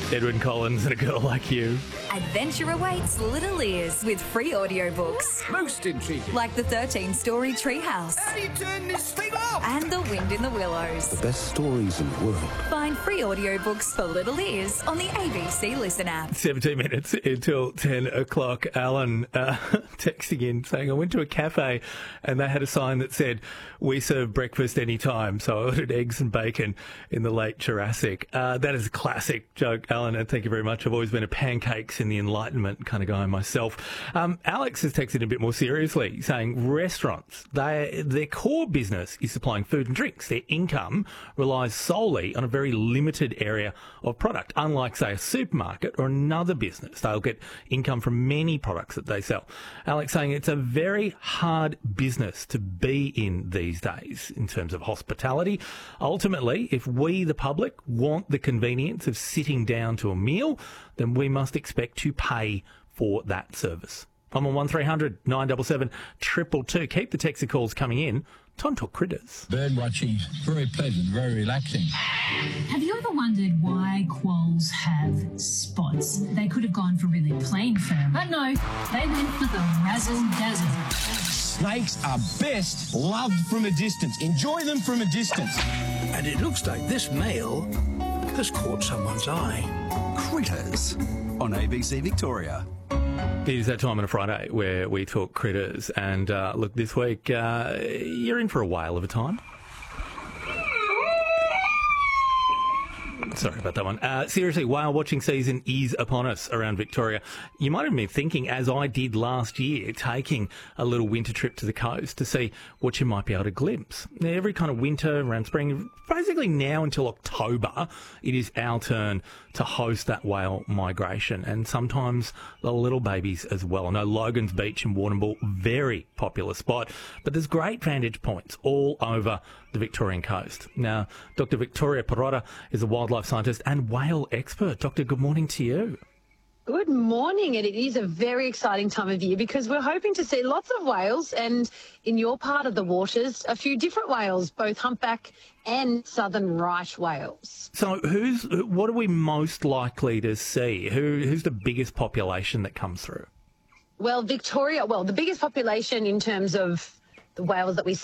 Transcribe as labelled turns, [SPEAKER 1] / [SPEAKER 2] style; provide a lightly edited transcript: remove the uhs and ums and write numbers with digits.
[SPEAKER 1] Edwyn Collins and A Girl Like You.
[SPEAKER 2] Adventure awaits little ears with free audiobooks.
[SPEAKER 3] Most intriguing.
[SPEAKER 2] Like the 13-story Treehouse.
[SPEAKER 3] How do you turn this thing off?
[SPEAKER 2] And The Wind in the Willows.
[SPEAKER 4] The best stories in the world.
[SPEAKER 2] Find free audiobooks for little ears on the ABC Listen app.
[SPEAKER 1] 17 minutes until 10 o'clock. Alan texting in saying, I went to a cafe and they had a sign that said, we serve breakfast anytime. So I ordered eggs and bacon in the late Jurassic. That is a classic joke, Alan, and thank you very much. I've always been a pancakes in the Enlightenment kind of guy myself. Alex has texted a bit more seriously, saying restaurants, their core business is supplying food and drinks. Their income relies solely on a very limited area of product. Unlike, say, a supermarket or another business, they'll get income from many products that they sell. Alex saying it's a very hard business to be in these days in terms of hospitality. Ultimately, if we, the public, want the convenience of sitting down to a meal, then we must expect to pay for that service. I'm on 1300 977 222. Keep the text calls coming in. Time to talk critters.
[SPEAKER 5] Bird watching, very pleasant, very relaxing.
[SPEAKER 6] Have you ever wondered why quolls have spots? They could have gone for really plain fur, but no, they went for the razzle-dazzle.
[SPEAKER 7] Snakes are best loved from a distance. Enjoy them from a distance.
[SPEAKER 3] And it looks like this male has caught someone's eye.
[SPEAKER 8] Critters on ABC Victoria.
[SPEAKER 1] It is that time on a Friday where we talk critters. And look, this week, you're in for a whale of a time. Sorry about that one. Seriously, whale watching season is upon us around Victoria. You might have been thinking, as I did last year, taking a little winter trip to the coast to see what you might be able to glimpse. Now, every kind of winter, around spring, basically now until October, it is our turn to host that whale migration, and sometimes the little babies as well. I know Logan's Beach in Warrnambool, very popular spot, but there's great vantage points all over the Victorian coast. Now, Dr. Victoria Perrotta is a wildlife scientist and whale expert. Doctor, good morning to you.
[SPEAKER 9] Good morning, and it is a very exciting time of year because we're hoping to see lots of whales, and in your part of the waters, a few different whales, both humpback and southern right whales.
[SPEAKER 1] So what are we most likely to see? Who's the biggest population that comes through?
[SPEAKER 9] Well, Victoria, the biggest population in terms of the whales that we